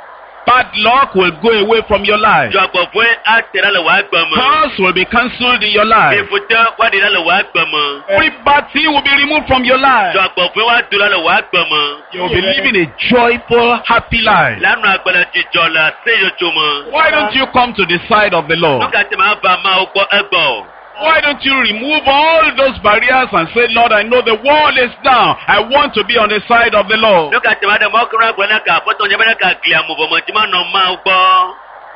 Bad luck will go away from your life. Dzɔgbɔvɔe atera le wò agbe me. Curse will be cancelled in your life. Efute woaɖi ɖa le wò agbe me. Every bad thing will be removed from your life. Dzɔgbɔvɔe woaɖo ɖa le wò agbe me. You will be living a joyful, happy life. Lanɔ agbe le dzidzɔ le aseyɔtso me. Why don't you come to the side of the Lord? Nu ka te ma va mawo gbɔ egbɔ? Why don't you remove all those barriers and say, Lord, I know the wall is down. I want to be on the side of the Lord. Nu ka te ma ɖe mɔkura gblɔ na ka aƒetɔ nye be ne ka glia mo vɔ me dzi ma nɔ mawo gbɔ.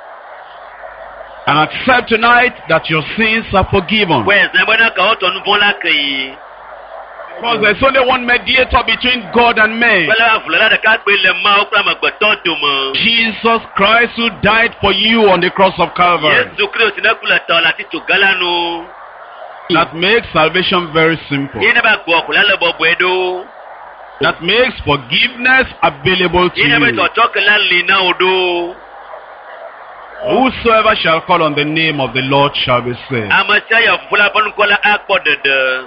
And accept tonight that your sins are forgiven. Wɛ zã be ne ka wotɔ nu vɔ la ke yi. Because there's only one mediator between God and man. Bɛlɛ avula ɖeka kpe le mawo kple amegbetɔ dome. Jesus Christ, who died for you on the cross of Calvary. Yesu Kristo ne ku le tɔ le ati tso gala nu. That makes salvation very simple. Yi ne ba gbɔ ko la le bɔbɔe ɖo. That makes forgiveness available to Yi ne be you. tɔtɔ ke la li na wo ɖo. Whosoever shall call on the name of the Lord shall be saved. Ame sia yɔ fufu la ƒe nukɔ la akpɔ ɖeɖe.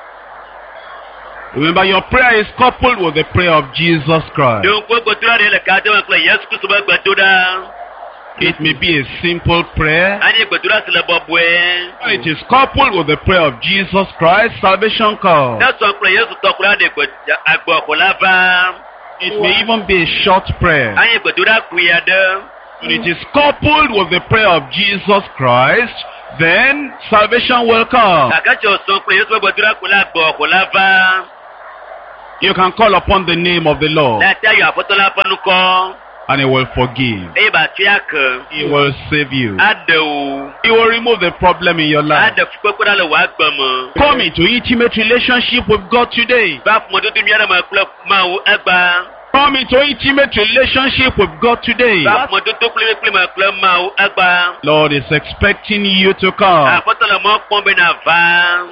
Remember, your prayer is coupled with the prayer of Jesus Christ. Donkpo gbedoɖa ɖe le ka de me kple Yesu Kristo be gbedoɖa. It may be a simple prayer. Anye gbedoɖa si le bɔbɔe. When it is coupled with the prayer of Jesus Christ, salvation comes. Ne sɔ kple Yesu tɔ kura ɖe gbe agbɔxɔ la va. It may even be a short prayer. Anye gbedoɖa kpui aɖe. When it is coupled with the prayer of Jesus Christ, then salvation will come. Gake tso sɔ kple Yesu be gbedoɖa kpui la agbɔxɔ la va. You can call upon the name of the Lord, Ne ate ayɔ aƒetɔ la ƒe nukɔ. and He will forgive. Eye ba tui ake. He will save you. Aɖe wo. He will remove the problem in your life. Aɖe fukpekpe ɖa le wò agbe me. Come into intimate relationship with God today. Va ƒomedodo mía ɖe me kple Mawu egba. Come into intimate relationship with God today. Va ƒomedodo kple kple me kple Mawu egba. Lord is expecting you to come. Aƒetɔ le mɔ kpɔm bena va.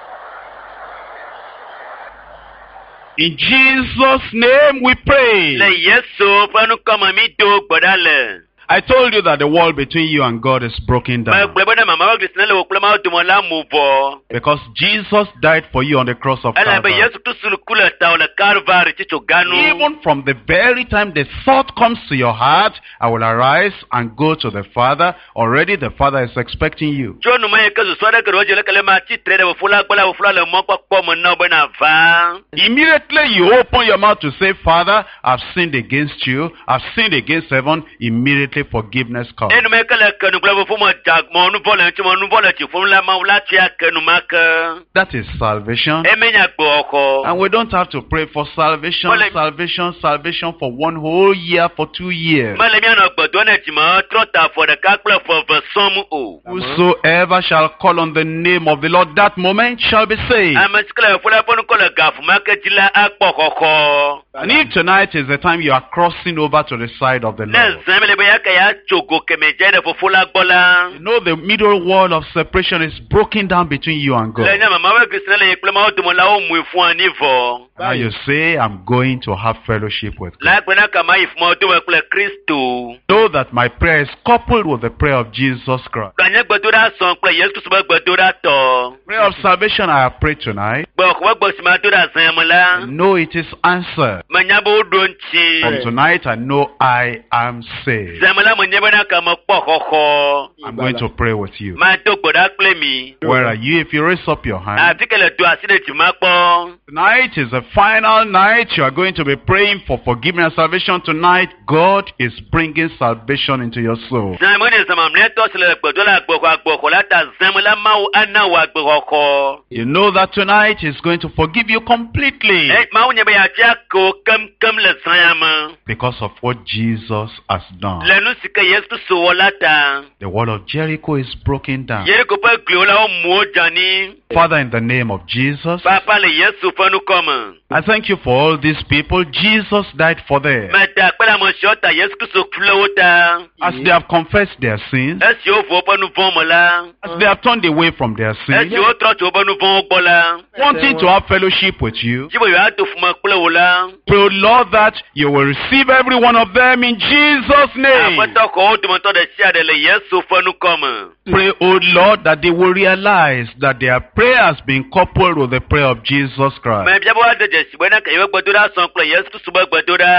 In Jesus' name we pray. Le Yesu ƒe nukɔme mi do gbe ɖa le. I told you that the wall between you and God is broken down. Megblɔ be ne mama Kristo ne le wò kple Mawu dome la mu vɔ. Because Jesus died for you on the cross of Ele be Calvary. Yesu Kristo ku le tawò le Calvary tsitso ganu. Even from the very time the thought comes to your heart, I will arise and go to the Father. Already the Father is expecting you. Tso nu me yi ke susɔ ɖe ke ɖewo dzi le ke le ma tsitre ɖe fofo la gbɔ la fofo la le mɔkpɔkpɔ me na wo bena va. Immediately you open your mouth to say, Father, I've sinned against you. I've sinned against heaven. Immediately forgiveness comes. Enu me ke le ke nu kple fofo me dza mɔ nu vɔ le ŋuti mɔ nu vɔ le tsi fom la Mawu la tsia ke nu ma ke. That is salvation. Eme nya gbɔxɔ. And we don't have to pray for salvation, Well, salvation, salvation for one whole year, for two years. Mele mianɔ gbedoa ne dzi me trɔ ta afɔ ɖeka kple afɔ eve sɔm o. Whosoever shall call on the name of the Lord, that moment shall be saved. Ame si ke le fo la ƒe nukɔ le gafu ma ke dzi la akpɔ xɔxɔ. And if tonight is the time you are crossing over to the side of the Ne Lord, zã mi le be ya ke ya tso go kemɛ dze ɖe fofo la gbɔ la. you know the middle wall of separation is broken down between you and Le God. nya mama be Kristo ne le yi kple Mawu dome la wo mui fu ani vɔ. Now you say, I'm going to have fellowship with God. La gbe na kama yi fu Mawu dome kple Kristo. Know that my prayer is coupled with the prayer of Jesus Christ. Gbanye gbedoɖa sɔn kple Yesu Kristo be gbedoɖa tɔ. Prayer of salvation I have prayed tonight. Gbɔxɔ be gbɔ si ma do ɖa zã me la. Know it is answered. Menya be woɖo ŋtsi. From tonight I know I am saved. Zã me la menye bena ke me kpɔ xɔxɔ. I'm going to pray with you. Ma do gbe ɖa kple mi. Where are you? If you raise up your hand. Afi ke le do asi ɖe dzi ma kpɔ. Tonight is the final night. You are going to be praying for forgiveness and salvation tonight. God is bringing salvation into your soul. Zã me ne zã mamlɛtɔ si le gbedo la agbɔxɔ agbɔxɔ la ta zã me la Mawu ana wò agbexɔxɔ. You know that tonight is going to forgive you completely E Mawu nye be yeatsi ake wo kemkem le zã ya me. because of what Jesus has done. Le nu si ke Yesu Kristo wɔ la ta. The wall of Jericho is broken down. Yeriko ƒe gliwo la wo mu wo dzani. Father, in the name of Jesus, Papa le Yesu ƒe nukɔme. I thank you for all these people. Jesus died for them. Meta kpe le ame siwo ta Yesu Kristo ku le wo ta. As they have confessed their sins, Esi wo vo woƒe nu vɔ̃wo me la. as they have turned away from their sins, Esi wotrɔ tso woƒe nu vɔ̃wo gbɔ la. wanting to have fellowship with you, Dzi be yewoado fu me kple wo la. pray, O Lord, that you will receive every one of them in Jesus' name. Aƒetɔ xɔ wo dometɔ ɖe sia ɖe le Yesu ƒe nukɔme. Pray, O Lord, that they will realize that their prayer has been coupled with the prayer of Jesus Christ. Mɛ bia be woade dzesi be ne ke yewo gbedoɖa sɔn kple Yesu Kristo be gbedoɖa.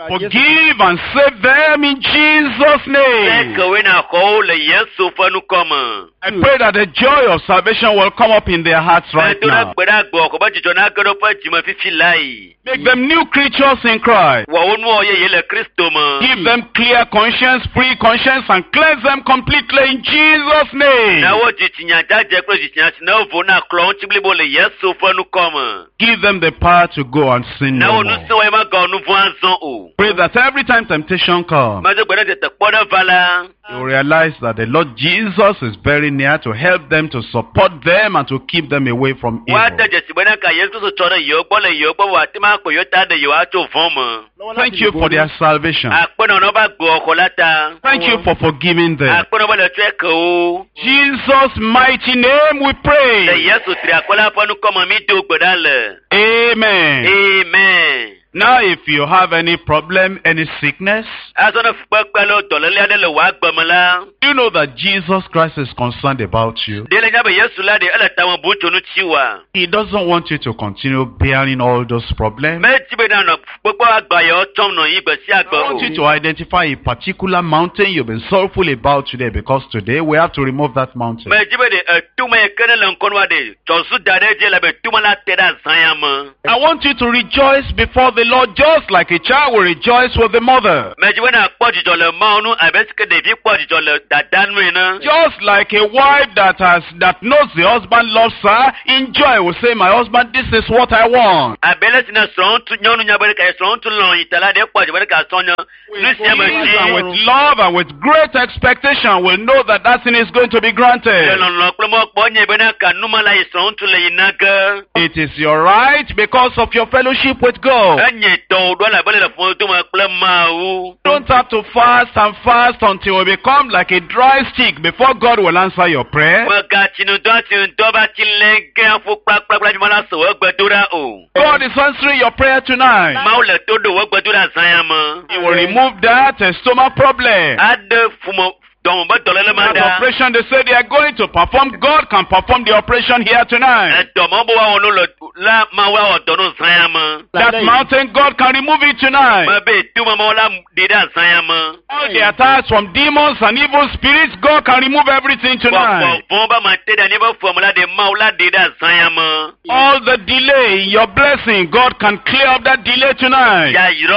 Forgive and save them in Jesus' name. Sẹ́kẹ̀wé náà kọ́ ó lè Yéṣu fẹ́nu kọ́mọ̀. I pray that the joy of salvation will come up in their hearts right Ẹ̀dúrà now. gbẹ̀dá gbọ̀ ọkọ̀ bá jìjọ náà gẹ́dọ̀ fẹ́ jìmọ̀ fífi láì. Make them new creatures in Christ. Wà ó nú ọyẹ yẹlẹ̀ Kristo mọ̀. Give them clear conscience, free conscience, and cleanse them completely in Jesus' name. Náwó jìjìyàn jájẹ pé jìjìyàn sí náà vò náà kọ́ ọ́n tí bíbó lè Yéṣu fẹ́nu kọ́mọ̀. Give them the power to go and sin no Náwó nú more. sí wọ́n ẹ má gan ọ̀nù fún àzán o. Pray that every time temptation comes, Májọ́ gbẹ̀dá tètè pọ́dọ̀ vala. you realize that the Lord Jesus is very near to help them, to support them, and to keep them away from Wá evil. dẹ̀jẹ̀ sí gbẹ̀dá ka Yéṣu tó tọrọ yìí ó gbọ́ lè yìí ó gbọ́ wà tí máa pè yóò tá dẹ̀ yìí wá tó fún mọ̀. Thank you for their salvation. Àpẹẹrẹ ọ̀nà bá gbọ́ ọkọ̀ láta. Thank you for forgiving them. Àpẹẹrẹ ọ̀bá lè tún ẹ̀kọ́ o. Jesus' mighty name we Lè pray. Yéṣu tìrì àkọlá fọ́nù kọ́mọ mi tó gbẹ̀dá lẹ̀. Amen. Amen. Now, if you have any problem, any sickness, Asọ́nà pẹ́pẹ́ ló dọ̀lẹ́lẹ́ adé lè wá gbọmọ la. you know that Jesus Christ is concerned about you. Délé jábẹ̀ Yéṣu láde ẹ̀lẹ̀ táwọn bùtùnú tí wà. He doesn't want you to continue bearing all those problems. Méjì bẹ́ẹ̀ náà pípọ́ àgbàyọ̀ tọ́mùnà yìí gbẹ̀ sí I àgbà o. want you to identify a particular mountain you've been sorrowful about today, because today we have to remove that mountain. Méjì bẹ́ẹ̀ de ẹ̀túmọ̀ ẹ̀kẹ́nẹ́ lẹ̀ ńkọ́nù wa de tọ̀sù dàdé jẹ́ lẹ́bẹ̀ túmọ̀ la tẹ̀ dà zanya mọ́. I want you to rejoice before the Lord just like a child will rejoice with the mother. Méjì bẹ́ẹ̀ náà pọ̀ jìjọ lẹ̀ mọ́ọ̀nù àbẹ́síkẹ́ dèbí pọ̀ jìjọ lẹ̀ dàdánù iná. Just like a wife that has that knows the husband loves her, in joy will say, my husband, this is what I want. Àbẹ́lẹ́ sinna sọ̀rọ̀ tún nyɔnu nyabere ka sọ̀rọ̀ tún lọ ìtàlá de pọ̀ jìbẹ́rẹ́ ka sọ̀nyọ. And with love and with great expectation will know that that thing is going to be granted. It is your right because of your fellowship with God. You don't have to fast and fast until we become like a dry stick before God will answer your prayer. God is answering your prayer tonight. He will remove that uh, stomach problem. That operation they say they are going to perform, God can perform the operation here tonight. That mountain, God can remove it tonight. All the attacks from demons and evil spirits, God can remove everything tonight. All the delay in your blessing, God can clear up that delay tonight.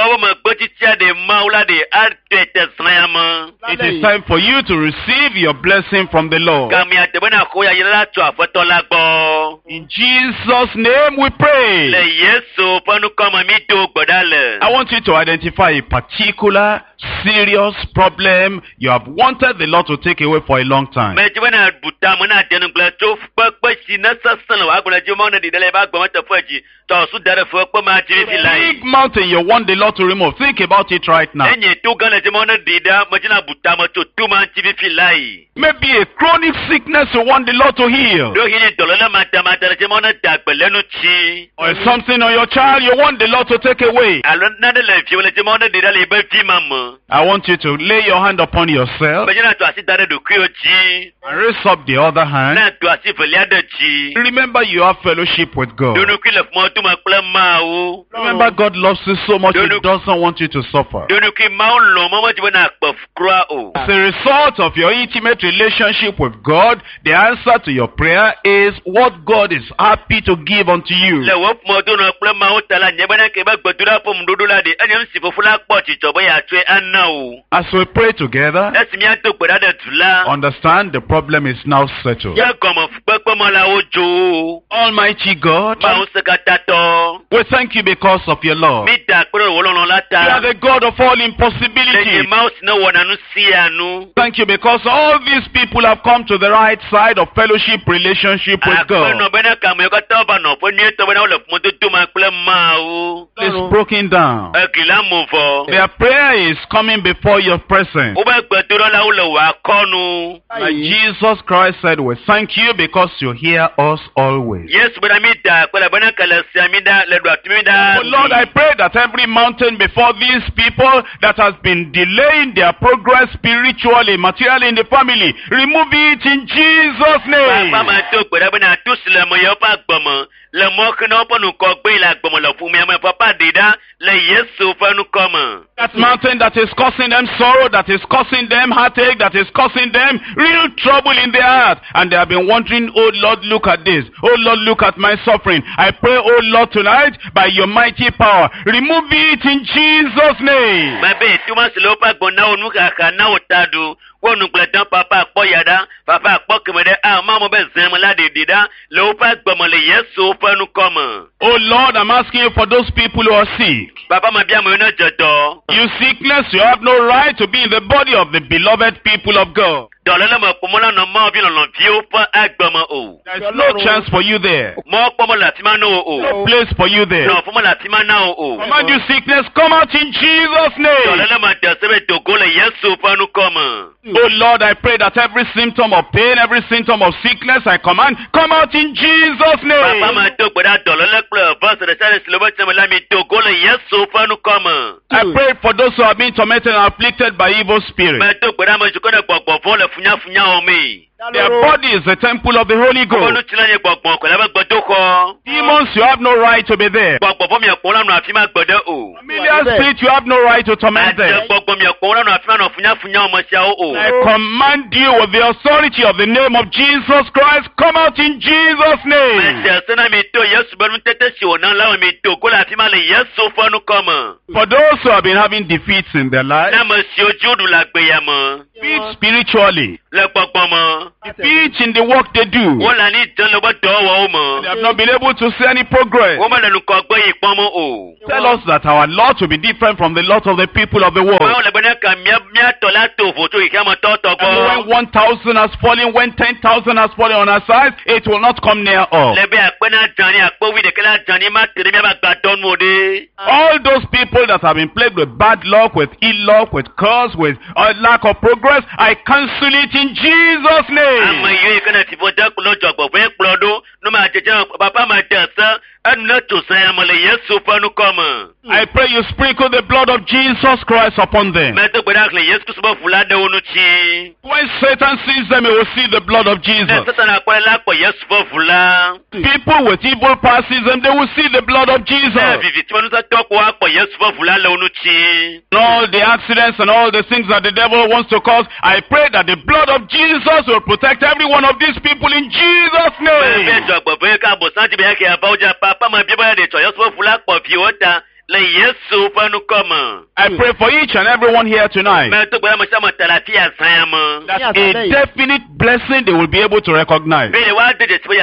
It is time for you to receive your blessing from the Lord. In Jesus' name we pray. I want you to identify a particular serious problem you have wanted the Lord to take away for a long time. Big mountain you want the Lord to remove. Think about it right now. Maybe a chronic sickness you want the Lord to heal. Or something on your child you want the Lord to take away. I want you to lay your hand upon yourself and raise up the other hand. Remember you have fellowship with God. Remember God loves you so much He doesn't want you to suffer. As a result of your intimate relationship with God, the answer to your prayer is what God is happy to give unto you. As we pray together, understand the problem is now settled. Almighty God, we thank you because of your love. You are the God of all impossibilities. Thank you because all these people have come to the right side of fellowship relationship with God. It's broken down. Their prayer is coming before your presence. Like Jesus Christ said, we thank you because you hear us always. Yes, but I mean that. Oh Lord, I pray that every mountain before these people that has been delaying their progress spiritually, materially in the family, remove it in Jesus' name. Le mok no ponu ko gbe la gbomo lo fu mi amo papa dida le Yesu fanu koma. That mountain that is causing them sorrow, that is causing them heartache, that is causing them real trouble in their heart. And they have been wondering, oh Lord, look at this. Oh Lord, look at my suffering. I pray, oh Lord, tonight, by your mighty power, remove it in Jesus' name. Mabe tuma silopa gona onu kaka na otadu. Wonu pletan papa po yada, papa po kemede a mamo be zemla de dida, le opa gbomo le Yesu fanu koma. Oh Lord, I'm asking you for those people who are sick. Papa ma bia mo na jodo. You sickness, you have no right to be in the body of the beloved people of God. Dolele mo pomola no mo bi no view pa agbomo o. There's no chance for you there. Mo pomola ti ma no o. No place for you there. No pomola ti ma na o. Command you sickness, come out in Jesus' name. Dolele ma desebe dogo le Yesu fanu koma. Oh Lord, I pray that every symptom of pain, every symptom of sickness, I command, come out in Jesus' name. Papa ma dogo da dolele kle verse de sale slobo teme la mi dogo le Yesu fanu koma. I pray for those who have been tormented and afflicted by evil spirits. Ma dogo da mo jukone gbogbo fun le funya funya o mi. Their body is the temple of the Holy Ghost. Onu tilanye gbogbo ko la gbodo ko. Demons, you have no right to be there. Gbogbo fun mi ko la nu afi ma gbodo o. Familiar spirit, you have no right to torment them. Gbogbo mi ko la nu afi ma no funya funya o mo sia o. I command you with the authority of the name of Jesus Christ, come out in Jesus' name. For those who have been having defeats in their life, defeat spiritually, defeat in the work they do, they have not been able to see any progress. Tell us that our lot will be different from the lot of the people of the world. And when one thousand has fallen, when ten thousand has fallen on our side, it will not come near us. All those people that have been plagued with bad luck, with ill luck, with curse, with uh, lack of progress, I cancel it in Jesus' name. I pray you sprinkle the blood of Jesus Christ upon them. When Satan sees them, he will see the blood of Jesus. People with evil powers see them, they will see the blood of Jesus. All the accidents and all the things that the devil wants to cause, I pray that the blood of Jesus will protect every one of these people in Jesus' name. I pray for each and everyone here tonight that a definite blessing they will be able to recognize. A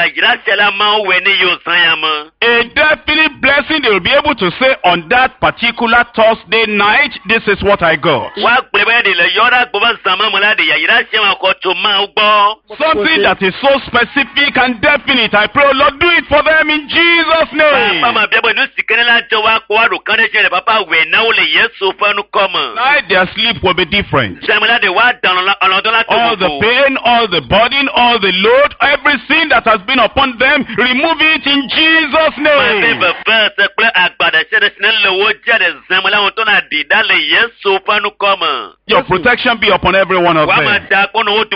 definite blessing they will be able to say on that particular Thursday night, this is what I got. Something that is so specific and definite. I pray, Lord, do it for them in Jesus' name. Tonight their sleep will be different. All the pain, all the burden, all the load, everything that has been upon them, remove it in Jesus' name. Your protection be upon every one of them. That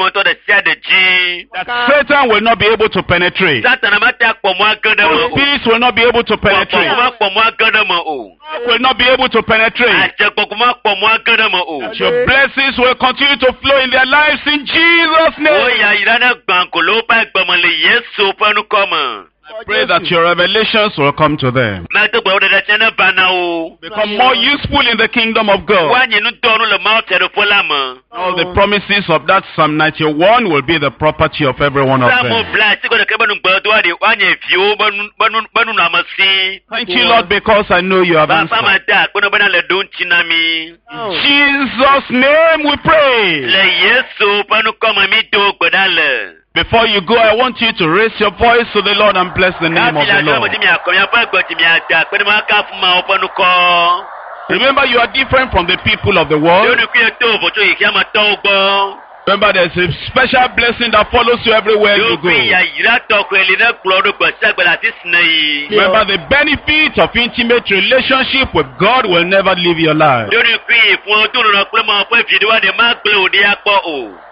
Satan will not be able to penetrate. Peace will not be able to penetrate. Will not be able to penetrate. Your blessings will continue to flow in their lives in Jesus' name. I pray that your revelations will come to them. Become more useful in the kingdom of God. All the promises of that Psalm ninety-one will be the property of every one of them. Thank you, Lord, because I know you have answered. In Jesus' name we pray. Before you go, I want you to raise your voice to the Lord and bless the name of the Lord. Remember, you are different from the people of the world. Remember, there's a special blessing that follows you everywhere you go. Remember, the benefit of intimate relationship with God will never leave your life.